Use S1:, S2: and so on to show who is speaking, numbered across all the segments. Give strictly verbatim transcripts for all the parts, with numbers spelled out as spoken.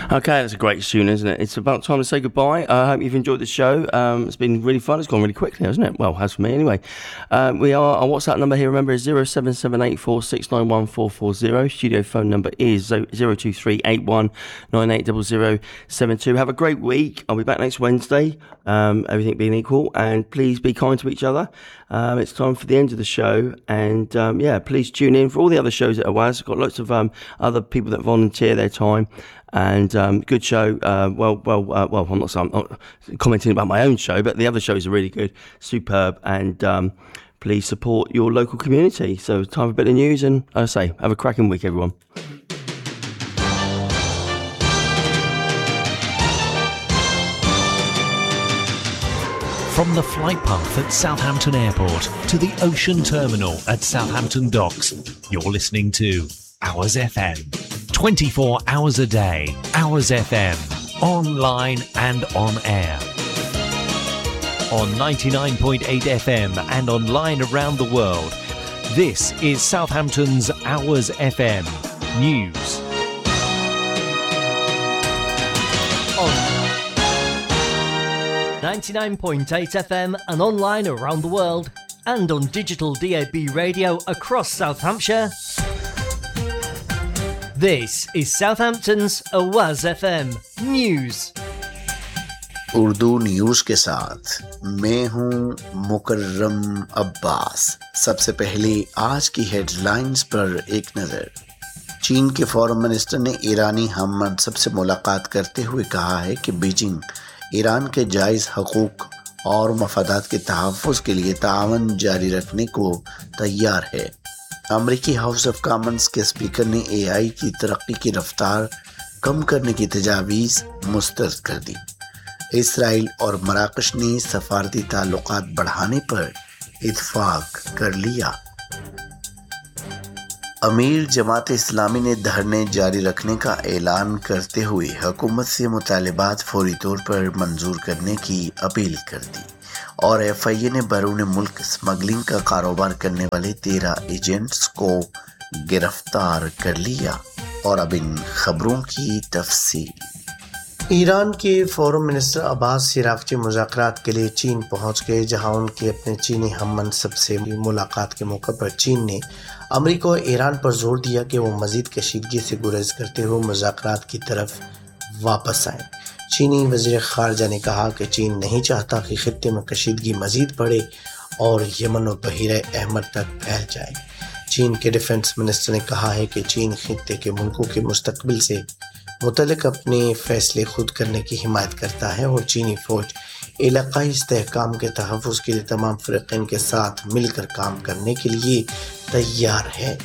S1: Okay, that's a great tune, isn't it? It's about time to say goodbye. I hope you've enjoyed the show. Um, it's been really fun. It's gone really quickly, hasn't it? Well, has for me anyway. Um, we are, our WhatsApp number here, remember, is zero seven seven eight four six nine one four four zero. Studio phone number is zero two three eight one nine eight zero zero seven two. Have a great week. I'll be back next Wednesday, um, everything being equal. And please be kind to each other. Um, it's time for the end of the show, and um, yeah, please tune in for all the other shows at Awaz. I've got lots of um, other people that volunteer their time, and um, good show. Uh, well, well, uh, well. I'm not, I'm not commenting about my own show, but the other shows are really good, superb, and um, please support your local community. So, time for a bit of news, and as I say, have a cracking week, everyone.
S2: From the flight path at Southampton Airport to the ocean terminal at Southampton Docks, you're listening to Awaz F M. twenty-four hours a day, Awaz F M, online and on air. On ninety-nine point eight F M and online around the world, this is Southampton's Awaz F M News.
S3: On ninety-nine point eight F M and online around the world, and on digital D A B radio across South Hampshire. This is Southampton's Awaz F M News.
S4: Urdu news کے ساتھ میں ہوں مکرم عباس. سب سے پہلے آج کی head lines پر ایک نظر. چین کے فارن منسٹر نے ایرانی ہم منصب سے ملاقات کرتے ہوئے کہا ہے کہ بیجنگ ایران کے جائز حقوق اور مفادات کے تحفظ کے لیے تعاون جاری رکھنے کو تیار ہے. امریکی ہاؤس آف کامنز کے اسپیکر نے اے آئی کی ترقی کی رفتار کم کرنے کی تجاویز مسترد کر دی. اسرائیل اور مراکش نے سفارتی تعلقات بڑھانے پر اتفاق کر لیا. امیر جماعت اسلامی نے دھرنے جاری رکھنے کا اعلان کرتے ہوئے حکومت سے مطالبات فوری طور پر منظور کرنے کی اپیل کر دی، اور ایف آئی اے نے بیرون ملک اسمگلنگ کا کاروبار کرنے والے تیرہ ایجنٹس کو گرفتار کر لیا. اور اب ان خبروں کی تفصیل.
S5: ایران کے فورن منسٹر عباس سراغچی مذاکرات کے لیے چین پہنچ گئے، جہاں ان کے اپنے چینی ہم منصب سے ملاقات کے موقع پر چین نے امریکہ اور ایران پر زور دیا کہ وہ مزید کشیدگی سے گریز کرتے ہوئے مذاکرات کی طرف واپس آئیں. چینی وزیر خارجہ نے کہا کہ چین نہیں چاہتا کہ خطے میں کشیدگی مزید بڑھے اور یمن و بحیرہ احمر تک پھیل جائے. چین کے ڈیفنس منسٹر نے کہا ہے کہ چین خطے کے ملکوں کے مستقبل سے متعلق اپنے فیصلے خود کرنے کی حمایت کرتا ہے، اور چینی فوج علاقائی استحکام کے تحفظ کے لیے تمام فریقین کے ساتھ مل کر کام کرنے کے لیے تیار ہے.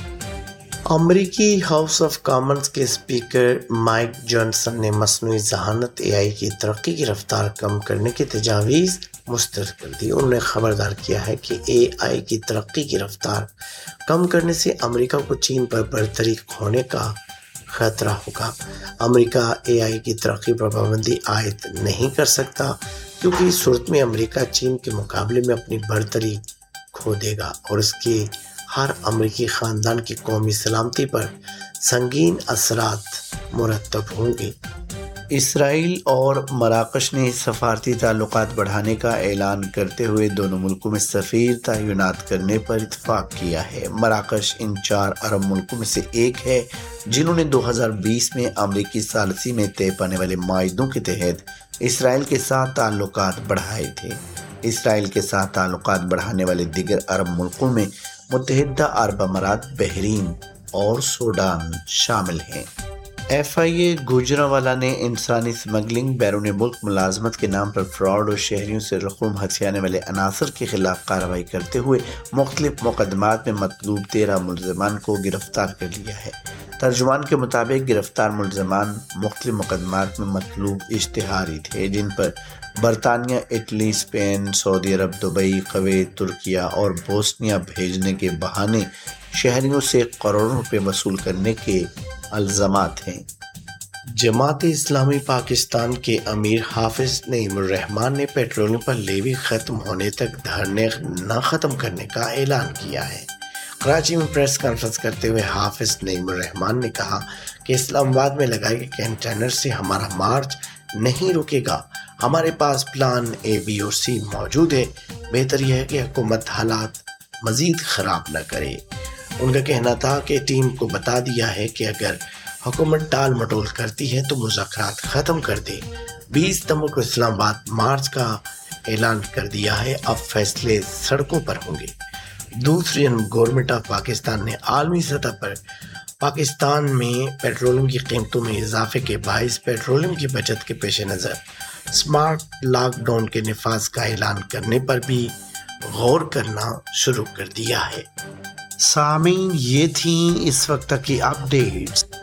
S5: امریکی ہاؤس آف کامنز کے اسپیکر مائک جانسن نے مصنوعی ذہانت اے آئی کی ترقی کی رفتار کم کرنے کی تجاویز مسترد کر دی. انہوں نے خبردار کیا ہے کہ اے آئی کی ترقی کی رفتار کم کرنے سے امریکہ کو چین پر برتری کھونے کا خطرہ ہوگا. امریکہ اے آئی کی ترقی پر پابندی عائد نہیں کر سکتا، کیونکہ اس صورت میں امریکہ چین کے مقابلے میں اپنی برتری کھو دے گا اور اس کے ہر امریکی خاندان کی قومی سلامتی پر سنگین اثرات مرتب ہوں گے. اسرائیل اور مراکش نے سفارتی تعلقات بڑھانے کا اعلان کرتے ہوئے دونوں ملکوں میں سفیر تعینات کرنے پر اتفاق کیا ہے. مراکش ان چار عرب ملکوں میں سے ایک ہے جنہوں نے دو ہزار بیس میں امریکی ثالثی میں طے پانے والے معاہدوں کے تحت اسرائیل کے ساتھ تعلقات بڑھائے تھے. اسرائیل کے ساتھ تعلقات بڑھانے والے دیگر عرب ملکوں میں متحدہ عرب امارات، بحرین اور سوڈان شامل ہیں. ایف آئی اے گوجرانوالا نے انسانی اسمگلنگ، بیرون ملک ملازمت کے نام پر فراڈ اور شہریوں سے رقوم ہتھیانے والے عناصر کے خلاف کارروائی کرتے ہوئے مختلف مقدمات میں مطلوب تیرہ ملزمان کو گرفتار کر لیا ہے. ترجمان کے مطابق گرفتار ملزمان مختلف مقدمات میں مطلوب اشتہاری تھے، جن پر برطانیہ، اٹلی، اسپین، سعودی عرب، دبئی، کویت، ترکیہ اور بوسنیا بھیجنے کے بہانے شہریوں سے کروڑوں روپے وصول کرنے کے الزامات ہیں. جماعت اسلامی پاکستان کے امیر حافظ نعیم الرحمان نے پیٹرولیم پر لیوی ختم ہونے تک دھرنے نہ ختم کرنے کا اعلان کیا ہے. کراچی میں پریس کانفرنس کرتے ہوئے حافظ نعیم الرحمان نے کہا کہ اسلام آباد میں لگائے گئے کنٹینر سے ہمارا مارچ نہیں رکے گا. ہمارے پاس پلان اے بی اور سی موجود ہے. بہتر یہ ہے کہ حکومت حالات مزید خراب نہ کرے. ان کا کہنا تھا کہ ٹیم کو بتا دیا ہے کہ اگر حکومت ٹال مٹول کرتی ہے تو مذاکرات ختم کر دے. بیس ستمبر کو اسلام آباد مارچ کا اعلان کر دیا ہے. اب فیصلے سڑکوں پر ہوں گے. دوسری جانب گورنمنٹ آف پاکستان نے عالمی سطح پر پاکستان میں پیٹرولیم کی قیمتوں میں اضافے کے باعث پیٹرولیم کی بچت کے پیش نظر اسمارٹ لاک ڈاؤن کے نفاذ کا اعلان کرنے پر بھی غور کرنا شروع کر دیا ہے. سامعین، یہ تھیں اس وقت کی اپ ڈیٹس.